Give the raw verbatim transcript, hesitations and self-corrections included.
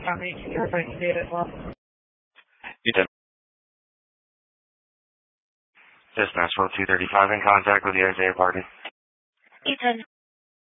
County, you're going to date as well. Ethan. Dispatch twelve two thirty-five in contact with the Isaiah party. Ethan.